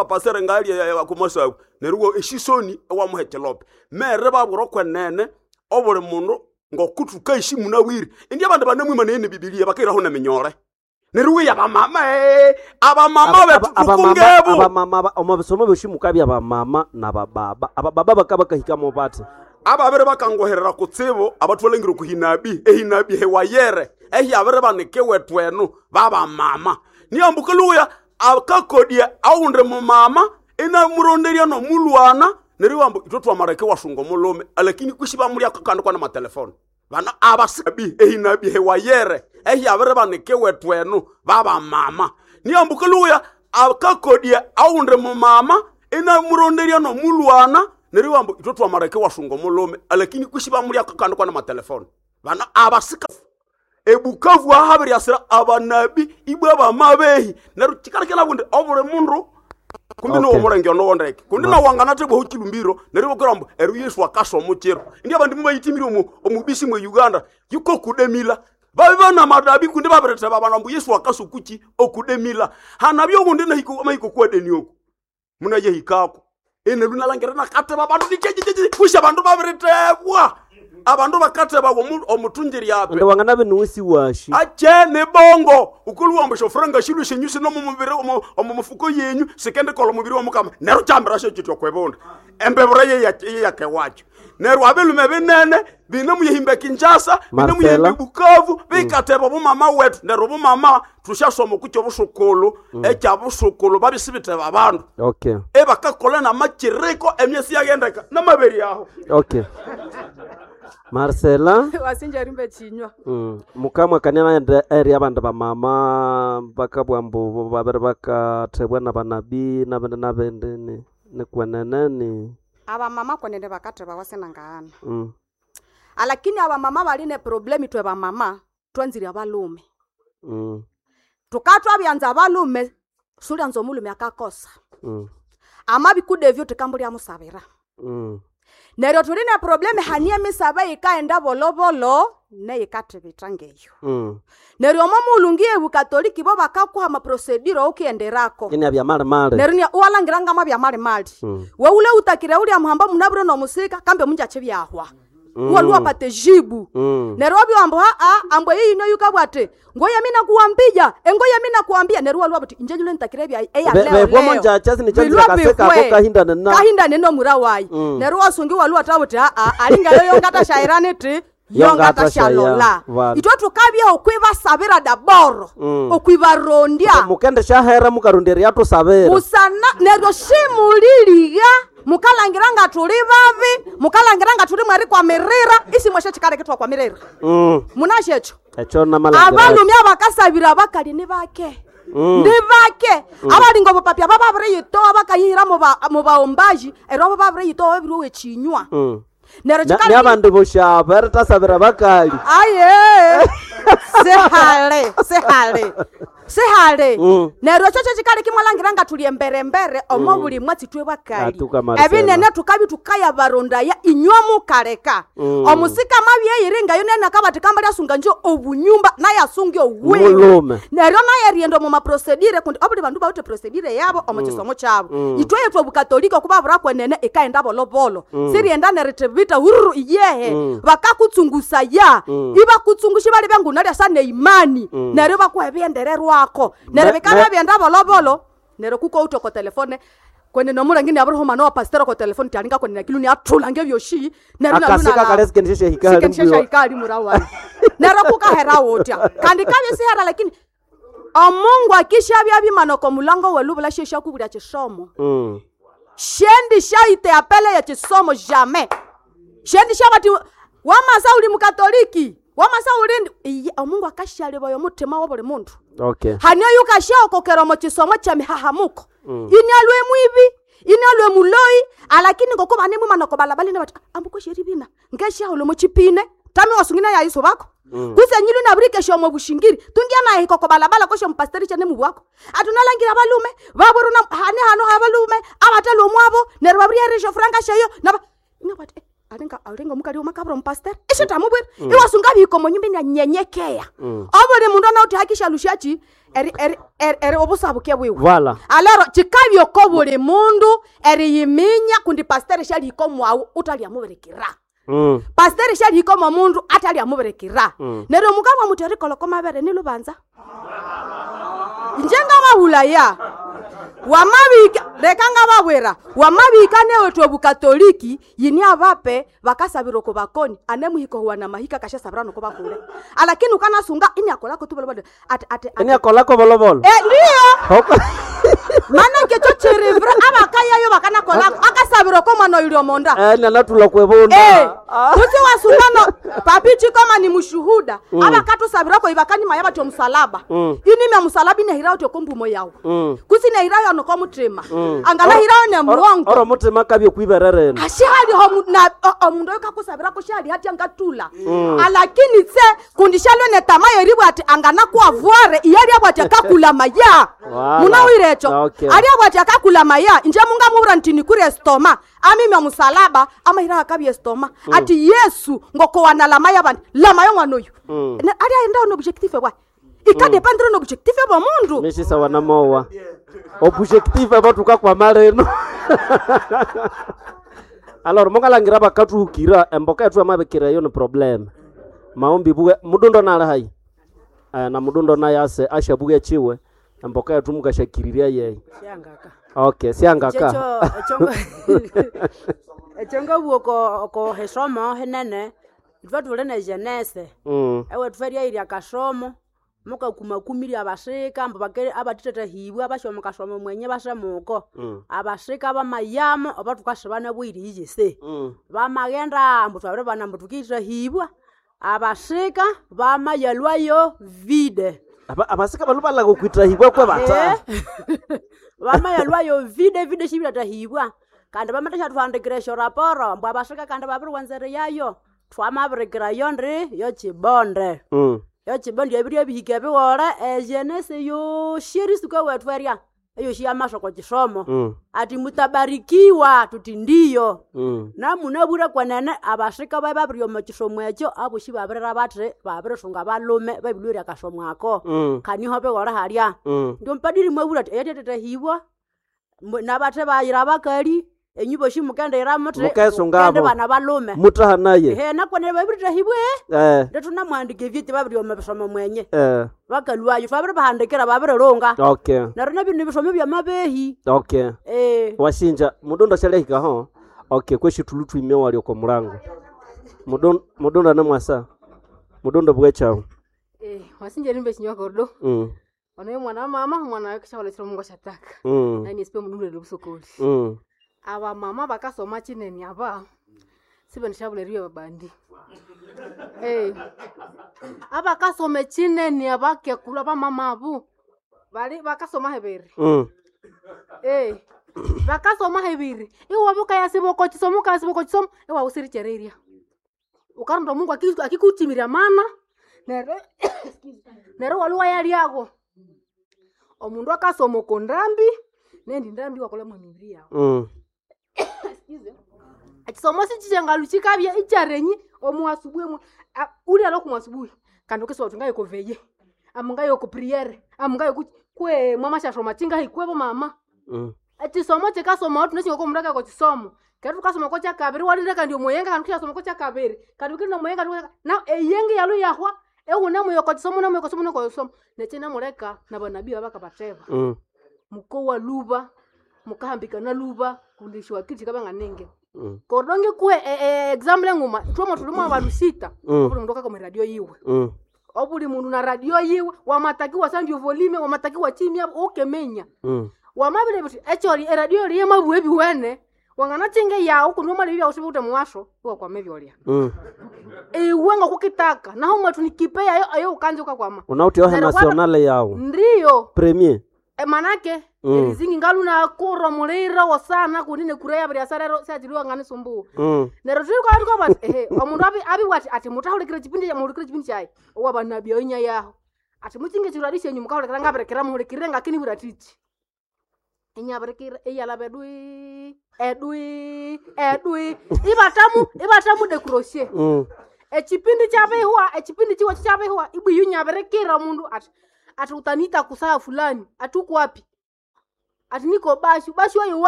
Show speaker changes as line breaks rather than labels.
pasere ngali ya kumosa nerugo eshisoni wa muhetelope mere baburo kwenene obure mundu ngokutuka ishimu na wiri ndi abantu banemwe manene Biblia bakira hona minyore neruwe ya mama abamama betukungebu
abamama omabisomo bishimuka bya bamama na bababa abababa bakabakahika mo bati
ababere bakangoherera kutsibo abatwalengiro kuhinabi ehinabi hewayere abere baneke wetwenu baba mama niambukeluya akakodia aunde mu mama ina muronderia no mulwana neriwambo itotwa mareke washungo mulome lakini kushiba muri akakando kwa na telefone bana abasabi ehinabi hewayere abere baneke wetwenu baba mama niambukeluya akakodia aunde mu mama ina muronderia no mulwana neriwambo itotwa mareke washungo mulome lakini kushiba muri akakando kwa na telefone bana abasika ebukavu ahabiri yasira abanabi ibaba mabehi neru chikarakela bunde obure mundu kumbi no omurenge no wondeke kundi na wangana tebo hukilumbiro neru korambo eru Yesu akaso muchero ndi abandi mubayitimira omubisi mu Uganda yuko kudemila babana madabi kundi baberete babana mbu Yesu akaso kuchi okudemila hanabyo kundi na hiko mahiko kwa deni oku munaje hikako ene luna langera na kate babandu dikeje kusha bandu baberete bwa abantu bakateba omutunjiri yape
ndo wangana benusi washi
achene bongo ukuluwa mbashofranga shilu shenyusi no mumubire omufuko yenyu sekende kolo mubiri wa mukama neru chambira shechitwa kwebonda embebura ye yake wacho neru abelume benene binamu yehimbe Kinshasa binamu yehimbe Bukavu bikateba bo mama wetu neru bo mama tushasoma kucyo busukulu echa busukulu babisibite babandu
okay
bakakola na machiriko emyesi yagendeka na maberi yaho
okay Marcela
wasinja rimbe chinywa
mukamwa kanyana area banda ba mama bakabwambo babere bakatebwa na banabi na bende na bende ne kweneneni
aba mama kwenende bakateba wasena ngana alakini aba mama baline problemi twe ba mama twanzira abalume tukatwa byanza abalume suri anzo mulume akakosa amabikudevyo tukamburi amusabira Nero tulina probleme hania misaba ikaenda bolobolo ne ikatebitrangeyo. Nero mamulungie bukatoliki bo bakakwa ama procedure okienderako.
Yene abya male.
Nero ni walangiranga mabya male. We ule utakire uli amhamba munabro no musika kambe munja chebyahwa. Uwa pate jibu. Nero obi ambo ambo yi no yukabwate. Ngoya mina kuambia, ngoya mina kuambia nero walwa bati injenyule ntakire bya leo.
Bwe monja chasi ni chanzi kaseka ko
kahinda neno murawai. Nero wasungi walwa tabuti alinga yo ngata shairane ti yongata shalola. Itwa tukabya okwiba sabira daboro. Okwiba rondia.
Mukende shahera mukaronderi yato sabira.
Usana nero shimuliliga mukalangiranga tuli bavi mukalangiranga tuli mwari kwa mirira isi mweshe chikare kitwa kwa mirira munashecho
echo na malanga
abalumya bakasabira bakali ni bake abalingo bopapya bababire yito abakayira mu baombaji ero bababire yito babiri we chinywa nero chikare
ni abandu bosha berta sabira bakali
aye sehale nero chocho chikale kimwalangiranga tuli embere omobuli mwati twe bakali ebinene tukabi tukaya baronda ya inywa mukareka omusika mabye yiringa yo nena kabati kambali asunga njo obunyumba na yasungi owe nero na yariendo mu procedure kundi obuli bandu baute procedure yabo omukisomo cyabo itwe yetwe bukatolika kubabura kwenene ikaenda bolobolo sirienda neretevita huru iyehe bakakutsungusa ya iba kutsungushi bali bangu nali asane imani nero bakwebendererwa ako nere bikana byenda bolobolo nero kuko uto ko telefone kwene no mulangini abro mano wa pastor ko telefone talinga kwene kiluni athula ngevyoshi nero na
akasika kaleskenjishe
hikali murawa nero kuka hera wotia kandi kabe si hera lakini Mungu akishabya bimanoko mulango welubula shesha kubira chisomo shendi shaite apele ya chisomo jamais shendi shabati wamasa uli mukatoliki wamasa ulindi Mungu akashale boyo mutima wa buli muntu
okay
hanya yukashao kokero mu chisomo cha mihahamuko inyalwe mwibi inyalwe muloi alakini ngoko bane mu manoko balabali ne bati ambuko sheribina ngesha ulo mu chipine tami wasungina ya iso bako kuse nyilu na brike shomo bushingiri tungia na hiko balabala ko shomo pastori chane mu bwako atunalangira balume baburu na hano abalume abatalo mwabo ne babriya resho franga shayo na bati alinga mukali umakabro mpastor ishita mubwe iwasunga biko monyumbi na nyenyekea obole mundu na uti hakisha lushachi eri obusabuke bwiwe
Voilà.
alero chikabyo ko buli mundu eri yiminya kundi pastor shali ko mwawu utali amuberekera pastor shali ko mundu atali amuberekera nero mugabo muteri koloko mabere ni lubanza njenga bahulaya wamabika rekanga babwera wamabika newe twobukatoliki yini abape bakasabiro ko bakoni anemuhiko huwana mahika kasha sabrano ko bakule alakini ukana sunga ini akola ko tubolo ate
ini akola ko bolobolo
ndio mana ke cho cherevra abakaya yo bakana kola akasabiro ko mano yulio monda
nana tulakwebonda
kuti wasungano papichi kama ni mshuhuda abakatu sabiro ko ibakani mayaba to msalaba ini me msalaba ine hirao to kombumo yawo kusi ne hirao no ko mutrema angala hirao ne muongo
oro mutrema kabye kwibererene
ashali ho na omundo yokakusabira ko shali hati angatula alakini se kundishalo ne tamayo ribu ati angana kwa vuare iyali abati akakula maya munawirecho ali abati akakula maya nje munga mubura ntini kuri estoma ami me musalaba ama hira kabye estoma ati Yesu ngoko wanala maya bandi la mayo ngwanoyo ali aenda no objective bwa ikade pandro no objective bwa mundu
meshi sawa na mowa objective batuka kwa mareno alors mongalangira bakatuhukira emboka yetu amabekira yo no problem maombi buge mudundo nala hai na mudundo na yase ashabuge chiwe emboka yetu mugashakiriria yeye
siangaka
okay siangaka
echonga buko ko hesomo henene tvatule na jenese ewe tfaria iria kasomo muka kumakumiri abashika mbakere abatitete hibwa bashomo kasomo mwenye bashamuko abashika bamayamo abatukashibana bwiri yise bamagenda mbutwabire bana mbutukira hibwa abashika bamayalwayo vide
abasika balubala kukwitra hibwa kwa bata
bamayalwayo vide shibira tahibwa kandi bamatasha twandikira raporo mbwa abashika kandi babiri wanzere yayo twamabirikira yondri yo chibonde yo chibonde yabiri bihike biwore jenese yo shirisuka wetweria eyo shiamasho kwa chisomo ati mutabarikiwa tutindiyo na munabura kwanene abashika babiri mu chisomo echo abo shibabirira batre babiri sunga balume babiluri akasomo ako kani hobe wora haria ndio mpadiri mwabura yetete hibwa nabate bayira bakari enyubo shimukende iramutre
kende
bana balume
mutahanaye
nakwane babiri hibwe ndetuna mwandike vyeti babiri omabisomo mwenye bakalwayo babiri bahandikira babiri ronga
okay
narona bintu bisomo bya mabehi
okay washinja mudondo shalehika ho okay kweshi tulutu ime wali ko murango mudondo na mwasa mudondo bwechao
wasinja nimbe chinyokordo ono mwana mama mwana kisha lesero mungu shataka na ni sipe mudundo lubusokoli aba mama bakasoma chineni aba sibe nishabuleriwe babandi aba kasome chineni aba kekula ba mama abu bali bakasoma heberi bakasoma hebiri iwo buka yasiboko chisomo iwa usirichereria ukaronda mungu akikutimira mana nero waluwa yaliago omundu akasoma kondambi nendi ndambi wakola mwimiri yawo Chisomo si chengalu chikabya icharenyi omuasubuye uli alo kumasubuye kandi ukeswa tungaye ko veye amungaye ko priere amungaye kwe mama shashoma tinga hikwebo mama chisomo chekasoma watu nechinga ko muraka ko chisomo kandi ukasoma ko chakabiri walindeka ndio moyenga kandi ukasoma ko chakabiri kandi ukina moyenga na eyenge yalo yahwa ewuna moyo ko chisomo na moyo ko chisomo na ko chisomo nechena mureka na banabii abakabateva muko wa luba mukahambika na luba kundishwa kiti kabanga nenge kodonge kwe example nguma tumo tulimo abantu sita obuli ndoka kwa radio yiwe obuli mundu na radio yiwe wamatakiwa sanju volume wamatakiwa chimya okemenya wamabile biti echori radio liye mabuebi wene wangana chinge ya ukunuma libya usibuta muwasho kwa mebyolia wenga kukitaka naho mwatu nikipea ayo ukanje kwa
unauti wa nationale yao
ndio
premier
manake elizingi ngaluna kuro mulira wasana kunine kureya bya sarero sajiliwa ngani sumbu nero tuli kwa ndiko bati omundu abi wati ati mutahulikira chipindi ya mulikira chipindi chai oba nabiyo inya yaho ati muchinge chiradishe nyuma kahulikira ngaberekera mulikira ngakini buratichi inya berekira eyala bedui ibatamu de crochet echipindi chabe huwa ibu yunya berekira mundu ati ati utanita kusaa fulani atuku wapi ati niko bashu wayo